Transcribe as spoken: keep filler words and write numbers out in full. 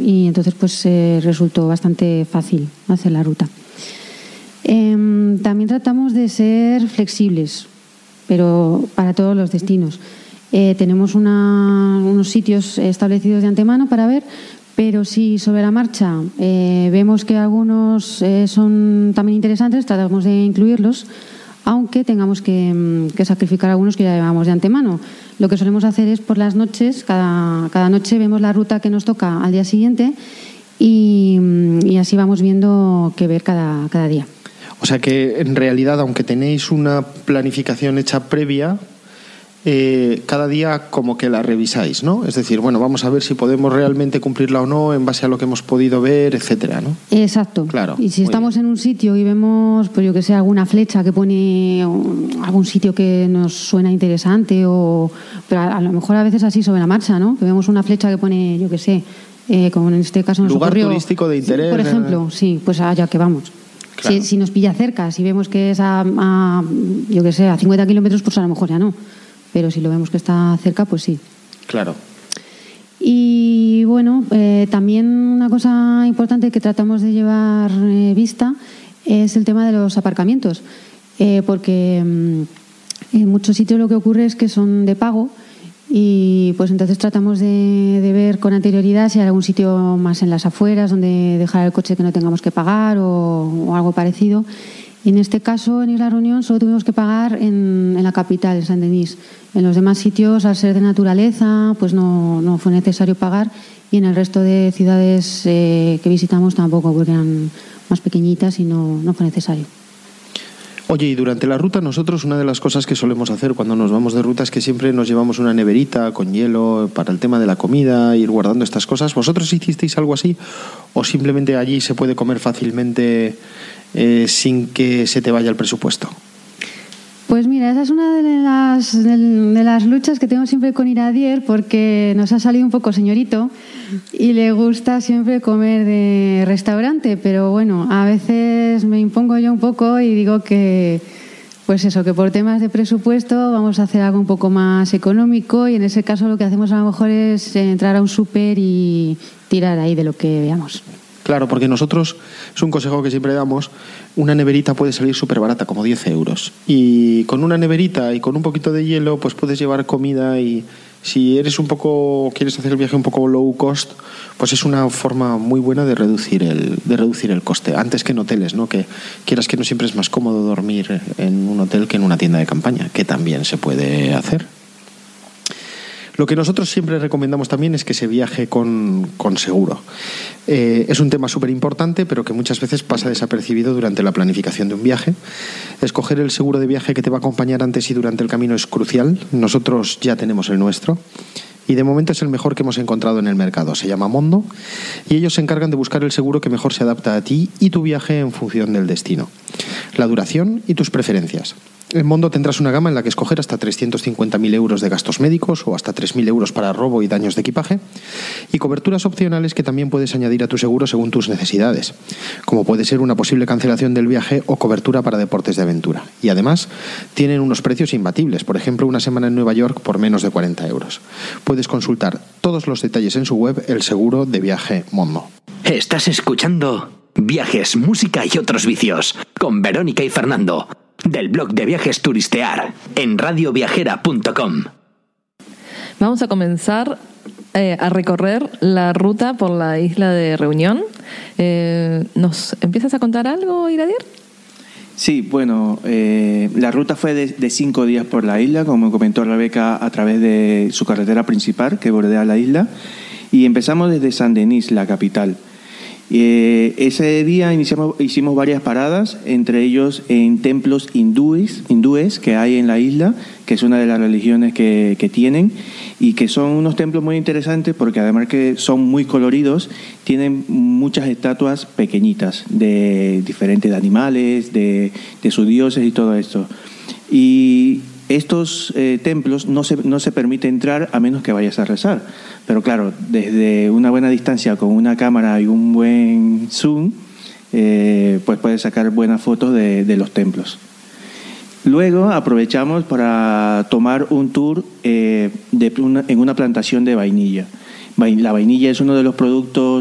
y entonces pues eh, resultó bastante fácil hacer la ruta. Eh, también tratamos de ser flexibles, pero para todos los destinos. Eh, tenemos una, unos sitios establecidos de antemano para ver, pero si sobre la marcha eh, vemos que algunos eh, son también interesantes, tratamos de incluirlos, aunque tengamos que, que sacrificar algunos que ya llevamos de antemano. Lo que solemos hacer es por las noches, cada, cada noche vemos la ruta que nos toca al día siguiente y, y así vamos viendo qué ver cada, cada día. O sea que en realidad, aunque tenéis una planificación hecha previa, Eh, cada día como que la revisáis, ¿no? Es decir, bueno, vamos a ver si podemos realmente cumplirla o no en base a lo que hemos podido ver, etcétera, ¿no? Exacto. Claro. Y si estamos bien en un sitio y vemos, pues yo que sé, alguna flecha que pone algún sitio que nos suena interesante, o pero a, a lo mejor a veces así sobre la marcha, ¿no? Que vemos una flecha que pone, yo que sé, eh, como en este caso nos lugar ocurrió, turístico de interés, sí, por ejemplo, sí, pues allá que vamos. Claro. Si, si nos pilla cerca, si vemos que es a, a yo que sé, a cincuenta kilómetros, pues a lo mejor ya no. Pero si lo vemos que está cerca, pues sí. Claro. Y bueno, eh, también una cosa importante que tratamos de llevar eh, vista es el tema de los aparcamientos, eh, porque mm, en muchos sitios lo que ocurre es que son de pago y pues entonces tratamos de, de ver con anterioridad si hay algún sitio más en las afueras donde dejar el coche que no tengamos que pagar o, o algo parecido. Y en este caso, en Isla Reunión, solo tuvimos que pagar en, en la capital, en Saint-Denis. En los demás sitios, al ser de naturaleza, pues no, no fue necesario pagar. Y en el resto de ciudades eh, que visitamos tampoco, porque eran más pequeñitas y no, no fue necesario. Oye, y durante la ruta nosotros una de las cosas que solemos hacer cuando nos vamos de ruta es que siempre nos llevamos una neverita con hielo para el tema de la comida, ir guardando estas cosas. ¿Vosotros hicisteis algo así o simplemente allí se puede comer fácilmente eh, sin que se te vaya el presupuesto? Pues mira, esa es una de las, de, de las luchas que tengo siempre con Iradier, porque nos ha salido un poco señorito y le gusta siempre comer de restaurante, pero bueno, a veces me impongo yo un poco y digo que, pues eso, que por temas de presupuesto vamos a hacer algo un poco más económico, y en ese caso lo que hacemos a lo mejor es entrar a un súper y tirar ahí de lo que veamos. Claro, porque nosotros, es un consejo que siempre damos, una neverita puede salir súper barata, como diez euros. Y con una neverita y con un poquito de hielo, pues puedes llevar comida, y si eres un poco, quieres hacer el viaje un poco low cost, pues es una forma muy buena de reducir el, de reducir el coste. Antes que en hoteles, ¿no? Que quieras que no, siempre es más cómodo dormir en un hotel que en una tienda de campaña, que también se puede hacer. Lo que nosotros siempre recomendamos también es que se viaje con, con seguro. Eh, es un tema súper importante, pero que muchas veces pasa desapercibido durante la planificación de un viaje. Escoger el seguro de viaje que te va a acompañar antes y durante el camino es crucial. Nosotros ya tenemos el nuestro y de momento es el mejor que hemos encontrado en el mercado. Se llama Mondo y ellos se encargan de buscar el seguro que mejor se adapta a ti y tu viaje en función del destino, la duración y tus preferencias. En Mondo tendrás una gama en la que escoger hasta trescientos cincuenta mil euros de gastos médicos o hasta tres mil euros para robo y daños de equipaje, y coberturas opcionales que también puedes añadir a tu seguro según tus necesidades, como puede ser una posible cancelación del viaje o cobertura para deportes de aventura. Y además tienen unos precios imbatibles, por ejemplo una semana en Nueva York por menos de cuarenta euros. Puedes consultar todos los detalles en su web, el seguro de viaje Mondo. Estás escuchando Viajes, Música y Otros Vicios con Verónica y Fernando, del blog de Viajes Turistear en radio viajera punto com. Vamos a comenzar eh, a recorrer la ruta por la isla de Reunión. Eh, ¿Nos empiezas a contar algo, Iradier? Sí, bueno, eh, la ruta fue de, de cinco días por la isla, como comentó Rebeca, a través de su carretera principal que bordea la isla, y empezamos desde Saint-Denis, la capital. Eh, ese día iniciamos, hicimos varias paradas, entre ellos en templos hindúes, hindúes que hay en la isla, que es una de las religiones que, que tienen, y que son unos templos muy interesantes porque además que son muy coloridos, tienen muchas estatuas pequeñitas de diferentes animales, de, de sus dioses y todo esto. Y estos eh, templos no se, no se permite entrar a menos que vayas a rezar. Pero claro, desde una buena distancia con una cámara y un buen zoom, eh, pues puedes sacar buenas fotos de, de los templos. Luego aprovechamos para tomar un tour eh, de una, en una plantación de vainilla. La vainilla es uno de los productos